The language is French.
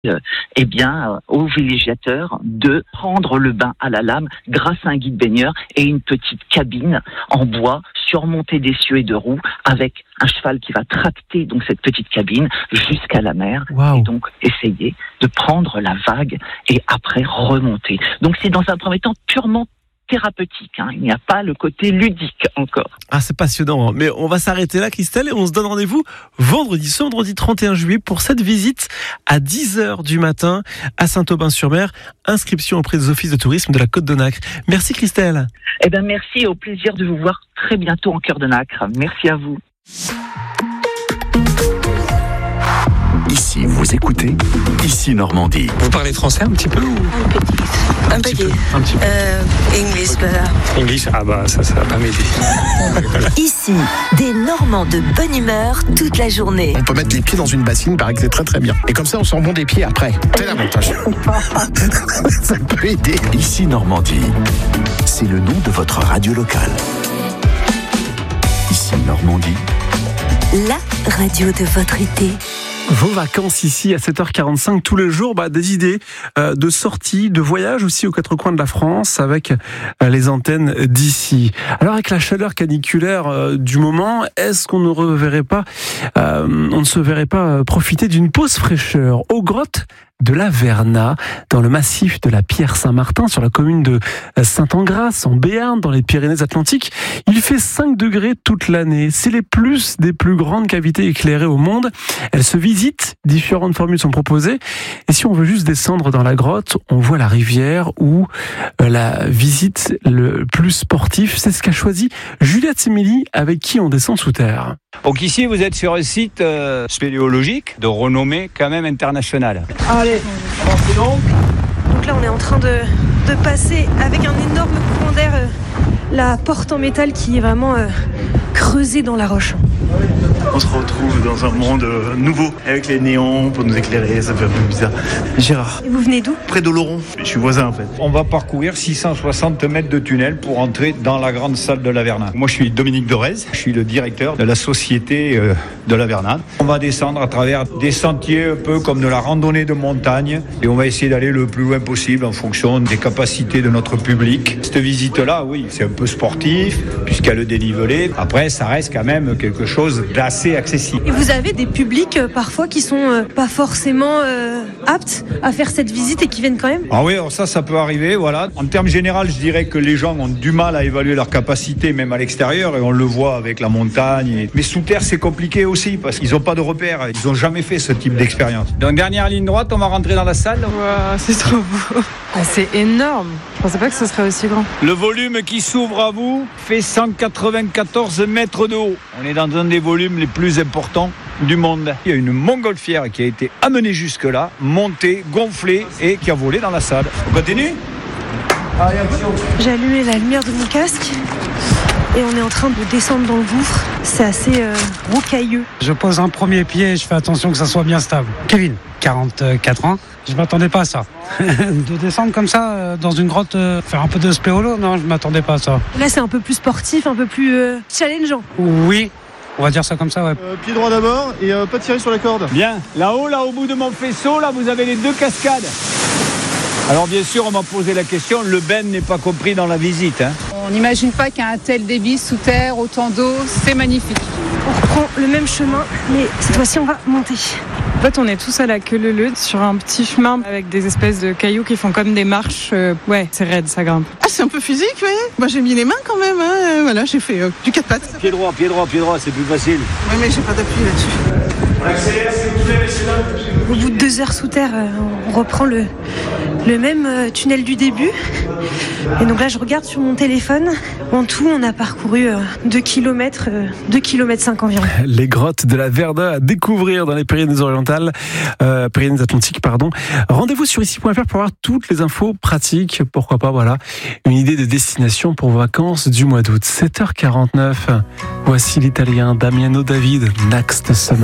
aux villégiateurs de prendre le bain à la lame grâce à un guide baigneur et une petite cabine en bois surmontée d'essieux et de roues avec un cheval qui va tracter donc cette petite cabine jusqu'à la mer. Wow. Et donc essayer de prendre la vague et après remonter. Donc c'est dans un premier temps purement thérapeutique, il n'y a pas le côté ludique encore. Ah, c'est passionnant, mais on va s'arrêter là, Christelle, et on se donne rendez-vous vendredi 31 juillet pour cette visite à 10h du matin à Saint-Aubin-sur-Mer. Inscription auprès des offices de tourisme de la Côte de Nacre. Merci Christelle. Merci, au plaisir de vous voir très bientôt en cœur de Nacre. Merci à vous. Ici, vous écoutez Ici Normandie. Vous parlez français un petit peu ou... Un petit. English, voilà. English, ça va pas m'aider. Ici, des Normands de bonne humeur toute la journée. On peut mettre les pieds dans une bassine, il paraît que c'est très très bien. Et comme ça, on sent bon des pieds après. C'est l'avantage. Ça peut aider. Ici Normandie, c'est le nom de votre radio locale. Ici Normandie, La radio de votre été. Vos vacances ici à 7h45 tous les jours, des idées de sorties, de voyages aussi aux quatre coins de la France avec les antennes d'ici. Alors avec la chaleur caniculaire du moment, est-ce qu'on on ne se verrait pas profiter d'une pause fraîcheur aux grottes de la Vernat, dans le massif de la Pierre-Saint-Martin, sur la commune de Saint-Engras, en Béarn, dans les Pyrénées-Atlantiques. Il fait 5 degrés toute l'année. C'est les plus des plus grandes cavités éclairées au monde. Elles se visitent, différentes formules sont proposées. Et si on veut juste descendre dans la grotte, on voit la rivière ou la visite le plus sportif. C'est ce qu'a choisi Juliette Semeli, avec qui on descend sous terre. Donc ici, vous êtes sur un site spéléologique de renommée quand même internationale. Allez, avancez donc là, on est en train de passer avec un énorme courant d'air la porte en métal qui est vraiment creusée dans la roche. On se retrouve dans un monde nouveau, avec les néons pour nous éclairer, ça fait un peu bizarre. Gérard. Et vous venez d'où ? Près d'Oloron, je suis voisin en fait. On va parcourir 660 mètres de tunnel pour entrer dans la grande salle de la Vernat. Moi, je suis Dominique Dorez, je suis le directeur de la société de la Vernat. On va descendre à travers des sentiers un peu comme de la randonnée de montagne et on va essayer d'aller le plus loin possible en fonction des capacités de notre public. Cette visite-là, oui, c'est un peu sportif puisqu'il y a le dénivelé. Après, ça reste quand même quelque chose d'assez accessible. Et vous avez des publics parfois qui sont pas forcément aptes à faire cette visite et qui viennent quand même ? Ah oui, alors ça peut arriver, voilà. En termes généraux, je dirais que les gens ont du mal à évaluer leur capacité, même à l'extérieur, et on le voit avec la montagne. Mais sous terre, c'est compliqué aussi, parce qu'ils n'ont pas de repères, ils n'ont jamais fait ce type d'expérience. Donc, dernière ligne droite, on va rentrer dans la salle. Wow, c'est trop beau. C'est énorme. Je pensais pas que ce serait aussi grand. Le volume qui s'ouvre à vous fait 194 mètres de haut. On est dans un des volumes les plus importants du monde. Il y a une montgolfière qui a été amenée jusque-là, montée, gonflée et qui a volé dans la salle. On continue ? Allez, action. J'ai allumé la lumière de mon casque et on est en train de descendre dans le gouffre. C'est assez rocailleux. Je pose un premier pied et je fais attention que ça soit bien stable. Kevin, 44 ans. Je m'attendais pas à ça. De descendre comme ça dans une grotte, faire un peu de spéolo, non, je m'attendais pas à ça. Là, c'est un peu plus sportif, un peu plus challengeant. Oui, on va dire ça comme ça, ouais. Pied droit d'abord et pas tirer sur la corde. Bien. Là-haut, là au bout de mon faisceau, là vous avez les 2 cascades. Alors bien sûr, on m'a posé la question, le ben n'est pas compris dans la visite. On n'imagine pas qu'il y a un tel débit sous terre, autant d'eau, c'est magnifique. On reprend le même chemin, mais cette fois-ci, on va monter. En fait, on est tous à la queue leu-leu sur un petit chemin avec des espèces de cailloux qui font comme des marches. Ouais, c'est raide, ça grimpe. Ah, c'est un peu physique, oui. Moi, j'ai mis les mains quand même. Voilà, j'ai fait du 4 pattes. Pied droit, c'est plus facile. Oui, mais j'ai pas d'appui là-dessus. On accélère, s'il vous plaît, messieurs, dames. Au bout de 2 heures sous terre, on reprend le même tunnel du début. Et donc là, je regarde sur mon téléphone. En tout, on a parcouru 2 km, 2 km 5 environ. Les grottes de la Vernat à découvrir dans les Pyrénées-Atlantiques. Rendez-vous sur ici.fr pour avoir toutes les infos pratiques. Pourquoi pas, voilà, une idée de destination pour vos vacances du mois d'août. 7h49. Voici l'Italien Damiano David, Next Summer.